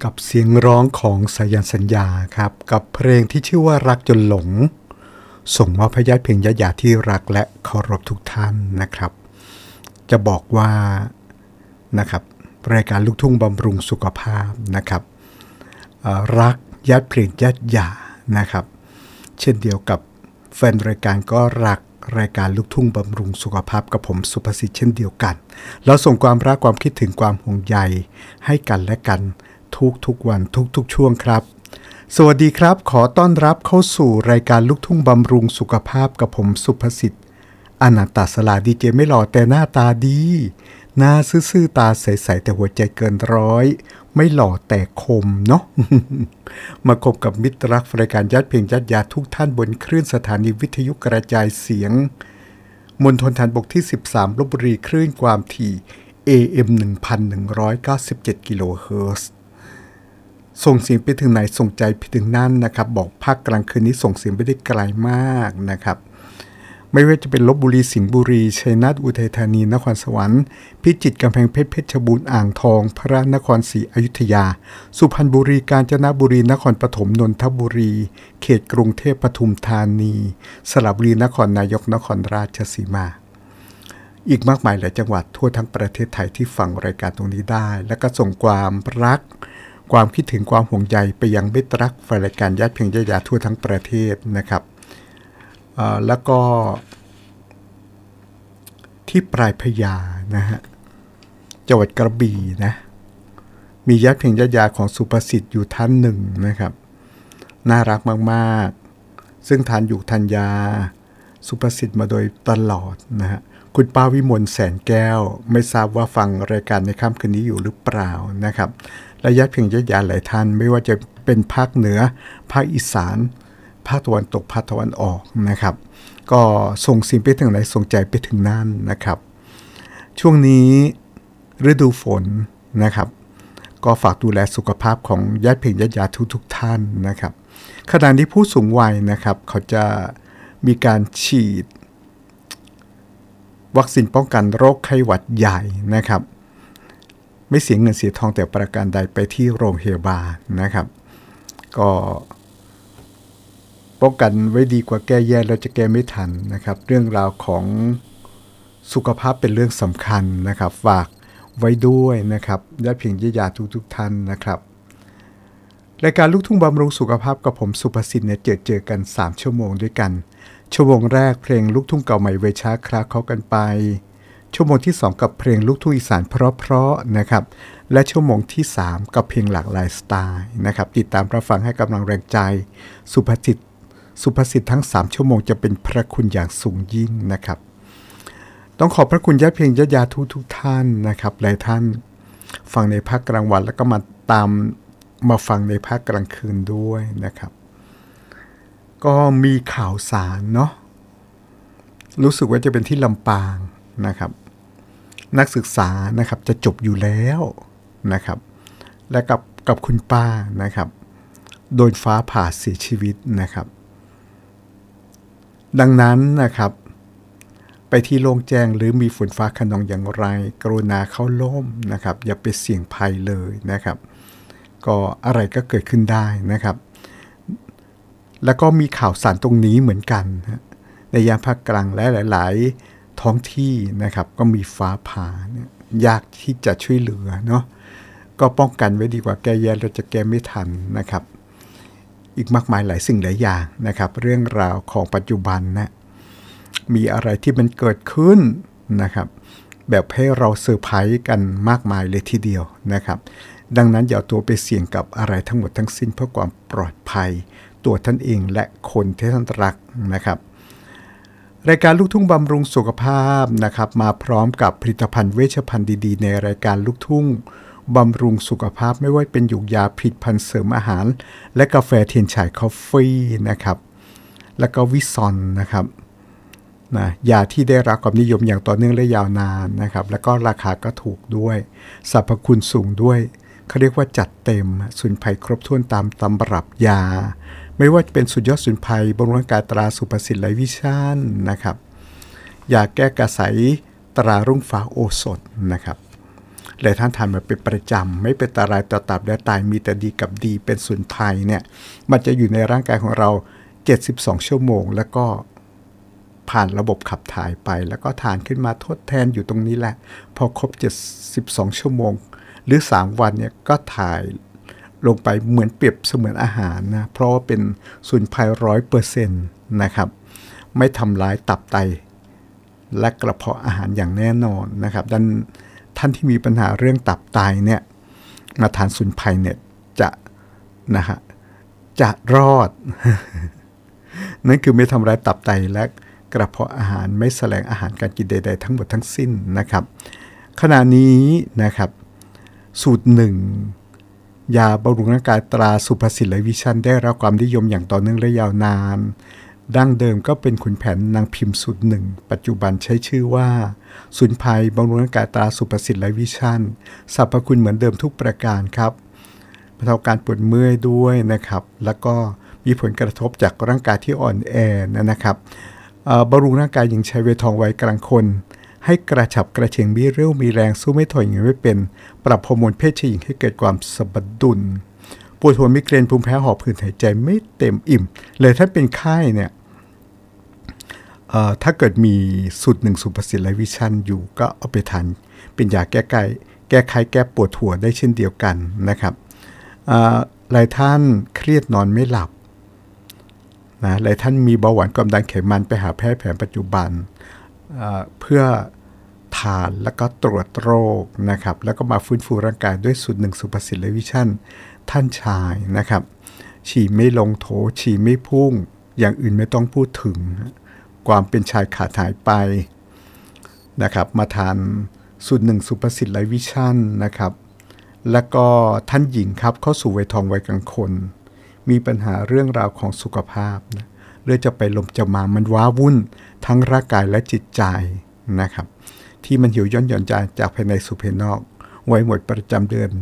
กับเสียงร้องของสายันสัญญาครับกับเพลงที่ชื่อว่ารักจนหลงส่งมอบให้ญาติเพลงญาติที่รักและเคารพทุกท่านนะครับจะบอกว่านะครับรายการลูกทุ่งบำรุงสุขภาพนะครับรักญาติเพลงญาตินะครับเช่นเดียวกับแฟนรายการก็รักรายการลูกทุ่งบำรุงสุขภาพกับผมสุภสิทธิ์เช่นเดียวกันเราส่งความรักความคิดถึงความห่วงใยให้กันและกันทุกวันทุกช่วงครับสวัสดีครับขอต้อนรับเข้าสู่รายการลูกทุ่งบำรุงสุขภาพกับผมสุภสิทธิ์อนันตสลาดีเจไม่หล่อแต่หน้าตาดีหน้าซื่อๆตาใสๆแต่หัวใจเกินร้อยไม่หล่อแต่คมเนาะ มาคบกับมิตรรักรายการญาติเพลงญาติทุกท่านบนคลื่นสถานีวิทยุกระจายเสียงมณฑลฐานบกที่13ลพบุรีคลื่นความถี่ AM 1197 กิโลเฮิรตซ์ส่งเสียงไปถึงไหนส่งใจไปถึงนั่นนะครับบอกภาคกลางคืนนี้ส่งเสียงไปได้ไกลมากนะครับไม่ว่าจะเป็นลพบุรีสิงห์บุรีชัยนาทอุทัยธานีนครสวรรค์พิจิตรกำแพงเพชรเพชรบูรณ์อ่างทองพระนครศรีอยุธยาสุพรรณบุรีกาญจนบุรีนครปฐมนนทบุรีเขตกรุงเทพปทุมธานีสระบุรีนครนายกนครราชสีมาอีกมากมายหลายจังหวัดทั่วทั้งประเทศไทยที่ฟังรายการตรงนี้ได้แล้วก็ส่งความรักความคิดถึงความห่วงใยไปยังมิตรรักรายการญาติเพลงญาติทั่วทั้งประเทศนะครับแล้วก็ที่ปลายพญานะฮะจังหวัดกระบี่นะมีญาติเพลงญาติของสุภสิทธิ์อยู่ท่านหนึ่งนะครับน่ารักมากๆซึ่งทานอยู่ทันยาสุภสิทธิ์มาโดยตลอดนะฮะคุณป้าวิมลแสนแก้วไม่ทราบว่าฟังรายการในค่ำคืนนี้อยู่หรือเปล่านะครับและญาติเพลงญาติหลายท่านไม่ว่าจะเป็นภาคเหนือภาคอีสานภาคตะวันตกภาคตะวันออกนะครับก็ส่งสิ่งไปถึงไหนส่งใจไปถึงนั่นนะครับช่วงนี้ฤดูฝนนะครับก็ฝากดูแลสุขภาพของญาติเพลงญาติทุกท่านนะครับขณะนี้ผู้สูงวัยนะครับเขาจะมีการฉีดวัคซีนป้องกันโรคไข้หวัดใหญ่นะครับไม่เสียเงินเสียทองแต่ประการใดไปที่โรงพยาบาลนะครับก็ป้องกันไว้ดีกว่าแก้แย่แล้วจะแก้ไม่ทันนะครับเรื่องราวของสุขภาพเป็นเรื่องสำคัญนะครับฝากไว้ด้วยนะครับญาติเพลงญาติทุกท่านนะครับรายการลูกทุ่งบำรุงสุขภาพกับผมสุภสิทธิ์เนี่ยเจอกัน3ชั่วโมงด้วยกันชั่วโมงแรกเพลงลูกทุ่งเก่าใหม่เวชาคลาเข้ากันไปชั่วโมงที่2กับเพลงลูกทุ่งอีสานเพราะๆนะครับและชั่วโมงที่3กับเพลงหลากหลายสไตล์นะครับติดตามรับฟังให้กำลังแรงใจสุภสิทธิ์ทั้ง3ชั่วโมงจะเป็นพระคุณอย่างสูงยิ่งนะครับต้องขอบพระคุณญาติเพลงญาติทุกท่านนะครับหลายท่านฟังในภาคกลางวันแล้วก็มาฟังในภาคกลางคืนด้วยนะครับก็มีข่าวสารเนาะรู้สึกว่าจะเป็นที่ลำปางนะครับนักศึกษานะครับจะจบอยู่แล้วนะครับและกับคุณป้านะครับโดนฟ้าผ่าเสียชีวิตนะครับดังนั้นนะครับไปที่โล่งแจ้งหรือมีฝนฟ้าคะนองอย่างไรกรุณาเข้าร่มนะครับอย่าไปเสี่ยงภัยเลยนะครับก็อะไรก็เกิดขึ้นได้นะครับแล้วก็มีข่าวสารตรงนี้เหมือนกันในยามภาคกลางและหลายๆท้องที่นะครับก็มีฟ้าผ่ายากที่จะช่วยเหลือเนาะก็ป้องกันไว้ดีกว่าแก้แย่เราจะแก้ไม่ทันนะครับอีกมากมายหลายสิ่งหลายอย่างนะครับเรื่องราวของปัจจุบันนะมีอะไรที่มันเกิดขึ้นนะครับแบบให้เราเซอร์ไพรส์กันมากมายเลยทีเดียวนะครับดังนั้นอย่าตัวไปเสี่ยงกับอะไรทั้งหมดทั้งสิ้นเพื่อความปลอดภัยตัวท่านเองและคนที่ท่านรักนะครับรายการลูกทุ่งบำรุงสุขภาพนะครับมาพร้อมกับผลิตภัณฑ์เวชภัณฑ์ดีๆในรายการลูกทุ่งบำรุงสุขภาพไม่ว่าเป็นหยูกยาผลิตภัณฑ์เสริมอาหารและกาแฟเทียนฉายคอฟฟี่นะครับแล้วก็วิซอนนะครับนะยาที่ได้รับความนิยมอย่างต่อเนื่องและยาวนานนะครับแล้วก็ราคาก็ถูกด้วยสรรพคุณสูงด้วยเขาเรียกว่าจัดเต็มสมุนไพรครบถ้วนตามตำรับยาไม่ว่าจะเป็นสุดยอดสมุนไพรบำรุงร่างกายตราสุภสิทธิ์ไลวิชั่นนะครับยาแก้กระสายตรารุ่งฟ้าโอสถนะครับเลยท่านทานมาเป็นประจำไม่เป็นอันตรายต่อตับและไตมีแต่ดีกับดีเป็นสมุนไพรเนี่ยมันจะอยู่ในร่างกายของเรา72ชั่วโมงแล้วก็ผ่านระบบขับถ่ายไปแล้วก็ทานขึ้นมาทดแทนอยู่ตรงนี้แหละพอครบ72ชั่วโมงหรือ3วันเนี่ยก็ถ่ายลงไปเหมือนเปรียบเสมือนอาหารนะเพราะว่าเป็นสมุนไพร100%นะครับไม่ทำร้ายตับไตและกระเพาะอาหารอย่างแน่นอนนะครับท่านที่มีปัญหาเรื่องตับไตเนี่ยมาทานสมุนไพรเนี่ยจะรอด นั่นคือไม่ทำร้ายตับไตและกระเพาะอาหารไม่แสลงอาหารการกินใดๆทั้งหมดทั้งสิ้นนะครับขณะนี้นะครับสูตรหนึ่งยาบำรุงร่างกายตราสุภสิทธิ์และวิชั่นได้รับความนิยมอย่างต่อเนื่องและยาวนานดั้งเดิมก็เป็นขุนแผนนางพิมพ์สูตรหนึ่งปัจจุบันใช้ชื่อว่าสมุนไพรบำรุงร่างกายตราสุภสิทธิ์และวิชั่นสรรพคุณเหมือนเดิมทุกประการครับบรรเทาการปวดเมื่อยด้วยนะครับแล้วก็มีผลกระทบจากร่างกายที่อ่อนแอนะครับบำรุงร่างกายหญิงชายวัยทองวัยกลางคนให้กระฉับกระเฉงมีเรี่ยวมีแรงสู้ไม่ถอยอย่างไม่เป็นปรับฮอร์โมนเพศชายหญิงให้เกิดความสมดุลปวดหัวมิเกรนภูมิแพ้หอบหืดหายใจไม่เต็มอิ่มเลยถ้าเป็นไข้เนี่ยถ้าเกิดมีสูตรหนึ่งสุภสิทธิ์และวิชั่นอยู่ก็เอาไปทานเป็นยาแก้ไข้แก้ปวดหัวได้เช่นเดียวกันนะครับหลายท่านเครียดนอนไม่หลับนะหลายท่านมีเบาหวานความดันไขมันไปหาแพทย์แผนปัจจุบันเพื่อทานแล้วก็ตรวจโรคนะครับแล้วก็มาฟื้นฟูร่างกายด้วยสูตรหนึ่งสุภสิทธิ์และวิชั่นท่านชายนะครับฉี่ไม่ลงโถฉี่ไม่พุ่งอย่างอื่นไม่ต้องพูดถึงความเป็นชายขาดหายไปนะครับมาทานสูตรหนึ่งสุภสิทธิ์และวิชั่นนะครับแล้วก็ท่านหญิงครับเข้าสู่วัยทองวัยกลางคนมีปัญหาเรื่องราวของสุขภาพนะเรื่องจะไปลมจะมามันว้าวุ่นทั้งร่างกายและจิตใจนะครับที่มันหิวย่อนหย่อนใจจากภายในสู่ภายนอกไว้หมดประจำเดือน